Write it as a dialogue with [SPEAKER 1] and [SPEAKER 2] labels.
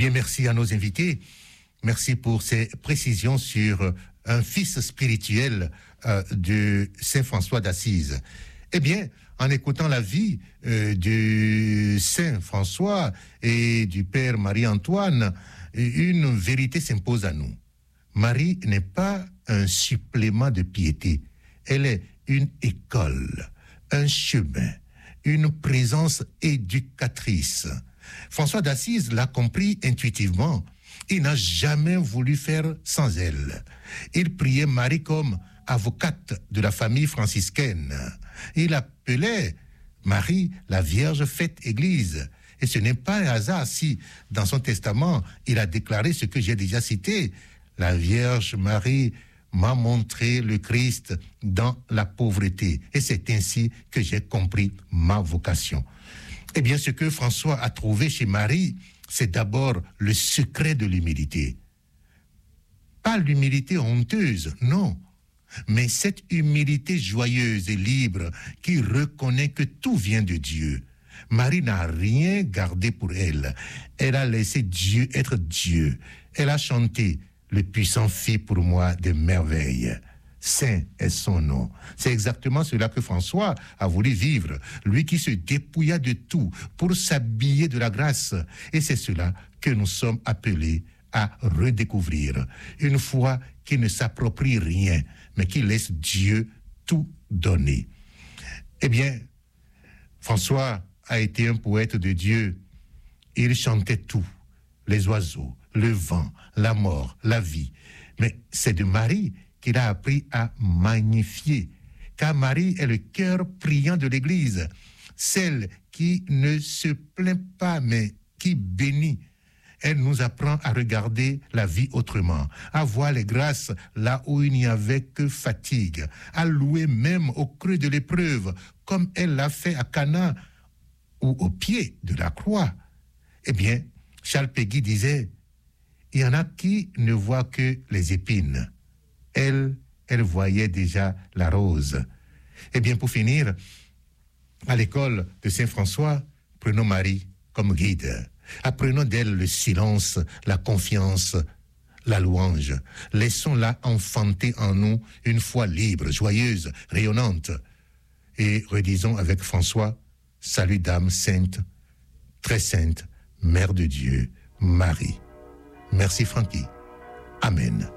[SPEAKER 1] bien, merci à nos invités. Merci pour ces précisions sur un fils spirituel de Saint François d'Assise. Eh bien, en écoutant la vie de Saint François et du Père Marie-Antoine, une vérité s'impose à nous. Marie n'est pas un supplément de piété. Elle est une école, un chemin, une présence éducatrice. François d'Assise l'a compris intuitivement. Il n'a jamais voulu faire sans elle. Il priait Marie comme avocate de la famille franciscaine. Il appelait Marie la Vierge faite Église. Et ce n'est pas un hasard si, dans son testament, il a déclaré ce que j'ai déjà cité. La Vierge Marie m'a montré le Christ dans la pauvreté. Et c'est ainsi que j'ai compris ma vocation. Eh bien, ce que François a trouvé chez Marie, c'est d'abord le secret de l'humilité. Pas l'humilité honteuse, non. Mais cette humilité joyeuse et libre qui reconnaît que tout vient de Dieu. Marie n'a rien gardé pour elle. Elle a laissé Dieu être Dieu. Elle a chanté « Le puissant fit pour moi des merveilles ». Saint est son nom. C'est exactement cela que François a voulu vivre, lui qui se dépouilla de tout pour s'habiller de la grâce. Et c'est cela que nous sommes appelés à redécouvrir. Une foi qui ne s'approprie rien, mais qui laisse Dieu tout donner. Eh bien, François a été un poète de Dieu. Il chantait tout, les oiseaux, le vent, la mort, la vie. Mais c'est de Marie qu'il a appris à magnifier, car Marie est le cœur priant de l'Église, celle qui ne se plaint pas, mais qui bénit. Elle nous apprend à regarder la vie autrement, à voir les grâces là où il n'y avait que fatigue, à louer même au creux de l'épreuve, comme elle l'a fait à Cana ou au pied de la croix. Eh bien, Charles Péguy disait, il y en a qui ne voient que les épines. Elle voyait déjà la rose. Eh bien, pour finir, à l'école de Saint-François, prenons Marie comme guide. Apprenons d'elle le silence, la confiance, la louange. Laissons-la enfanter en nous une foi libre, joyeuse, rayonnante. Et redisons avec François, salut dame sainte, très sainte, Mère de Dieu, Marie. Merci Francky. Amen.